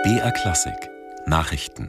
BR Klassik Nachrichten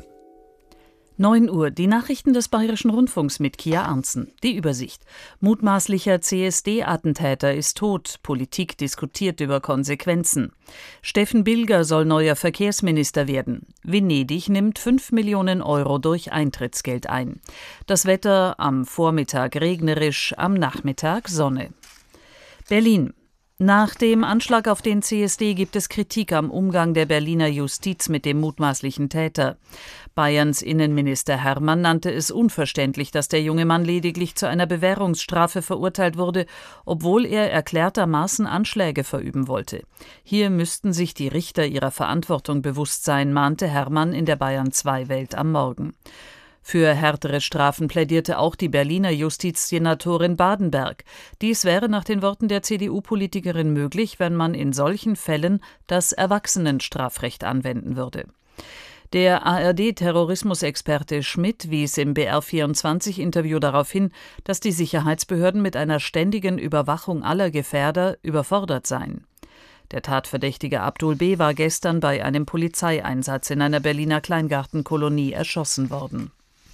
9 Uhr, die Nachrichten des Bayerischen Rundfunks mit Kia Arntzen. Die Übersicht. Mutmaßlicher CSD-Attentäter ist tot. Politik diskutiert über Konsequenzen. Steffen Bilger soll neuer Verkehrsminister werden. Venedig nimmt 5 Millionen Euro durch Eintrittsgeld ein. Das Wetter am Vormittag regnerisch, am Nachmittag Sonne. Berlin. Nach dem Anschlag auf den CSD gibt es Kritik am Umgang der Berliner Justiz mit dem mutmaßlichen Täter. Bayerns Innenminister Hermann nannte es unverständlich, dass der junge Mann lediglich zu einer Bewährungsstrafe verurteilt wurde, obwohl er erklärtermaßen Anschläge verüben wollte. Hier müssten sich die Richter ihrer Verantwortung bewusst sein, mahnte Hermann in der Bayern 2 Welt am Morgen. Für härtere Strafen plädierte auch die Berliner Justizsenatorin Badenberg. Dies wäre nach den Worten der CDU-Politikerin möglich, wenn man in solchen Fällen das Erwachsenenstrafrecht anwenden würde. Der ARD-Terrorismusexperte Schmidt wies im BR24-Interview darauf hin, dass die Sicherheitsbehörden mit einer ständigen Überwachung aller Gefährder überfordert seien. Der Tatverdächtige Abdul B. war gestern bei einem Polizeieinsatz in einer Berliner Kleingartenkolonie erschossen worden.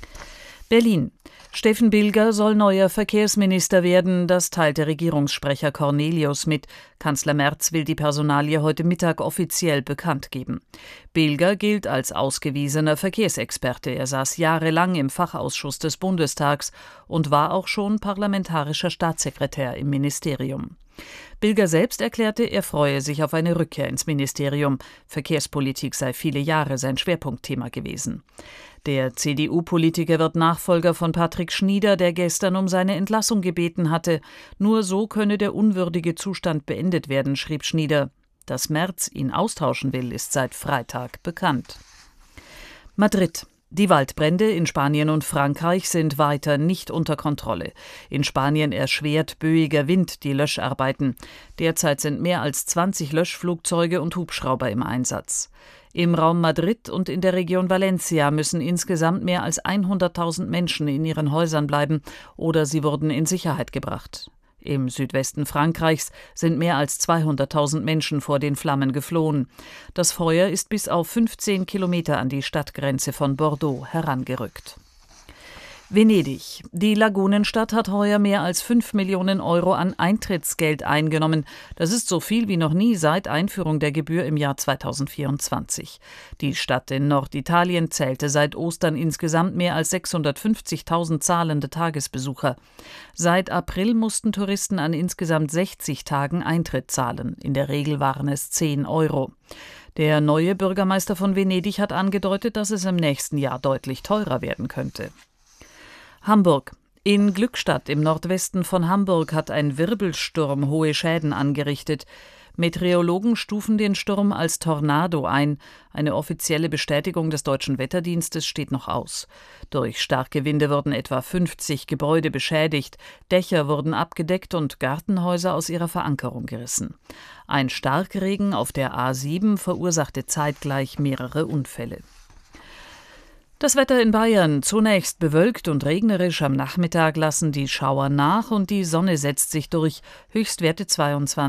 Berlin. Steffen Bilger soll neuer Verkehrsminister werden, das teilte Regierungssprecher Cornelius mit. Kanzler Merz will die Personalie heute Mittag offiziell bekannt geben. Bilger gilt als ausgewiesener Verkehrsexperte. Er saß jahrelang im Fachausschuss des Bundestags und war auch schon parlamentarischer Staatssekretär im Ministerium. Bilger selbst erklärte, er freue sich auf eine Rückkehr ins Ministerium. Verkehrspolitik sei viele Jahre sein Schwerpunktthema gewesen. Der CDU-Politiker wird Nachfolger von Patrick Schnieder, der gestern um seine Entlassung gebeten hatte. Nur so könne der unwürdige Zustand beendet werden, schrieb Schnieder. Dass Merz ihn austauschen will, ist seit Freitag bekannt. Madrid. Die Waldbrände in Spanien und Frankreich sind weiter nicht unter Kontrolle. In Spanien erschwert böiger Wind die Löscharbeiten. Derzeit sind mehr als 20 Löschflugzeuge und Hubschrauber im Einsatz. Im Raum Madrid und in der Region Valencia müssen insgesamt mehr als 100.000 Menschen in ihren Häusern bleiben oder sie wurden in Sicherheit gebracht. Im Südwesten Frankreichs sind mehr als 200.000 Menschen vor den Flammen geflohen. Das Feuer ist bis auf 15 Kilometer an die Stadtgrenze von Bordeaux herangerückt. Venedig. Die Lagunenstadt hat heuer mehr als 5 Millionen Euro an Eintrittsgeld eingenommen. Das ist so viel wie noch nie seit Einführung der Gebühr im Jahr 2024. Die Stadt in Norditalien zählte seit Ostern insgesamt mehr als 650.000 zahlende Tagesbesucher. Seit April mussten Touristen an insgesamt 60 Tagen Eintritt zahlen. In der Regel waren es 10 Euro. Der neue Bürgermeister von Venedig hat angedeutet, dass es im nächsten Jahr deutlich teurer werden könnte. Hamburg. In Glückstadt im Nordwesten von Hamburg hat ein Wirbelsturm hohe Schäden angerichtet. Meteorologen stufen den Sturm als Tornado ein. Eine offizielle Bestätigung des Deutschen Wetterdienstes steht noch aus. Durch starke Winde wurden etwa 50 Gebäude beschädigt, Dächer wurden abgedeckt und Gartenhäuser aus ihrer Verankerung gerissen. Ein Starkregen auf der A7 verursachte zeitgleich mehrere Unfälle. Das Wetter in Bayern. Zunächst bewölkt und regnerisch, am Nachmittag lassen die Schauer nach und die Sonne setzt sich durch. Höchstwerte 22